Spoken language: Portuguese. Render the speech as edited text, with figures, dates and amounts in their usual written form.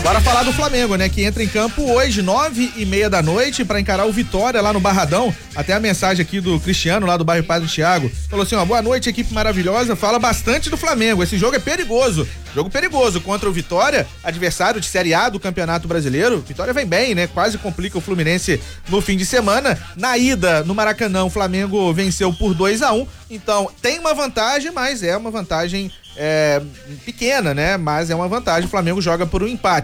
Bora falar do Flamengo, né? Que entra em campo hoje, 9h30 da noite, pra encarar o Vitória lá no Barradão. Até a mensagem aqui do Cristiano, lá do bairro Padre Thiago. Falou assim, ó, boa noite, equipe maravilhosa. Fala bastante do Flamengo. Esse jogo é perigoso. Jogo perigoso contra o Vitória, adversário de Série A do Campeonato Brasileiro. Vitória vem bem, né? Quase complica o Fluminense no fim de semana. Na ida, no Maracanã, o Flamengo venceu por 2-1. Então, tem uma vantagem, mas é uma vantagem pequena, né? Mas é uma vantagem. O Flamengo joga por um empate.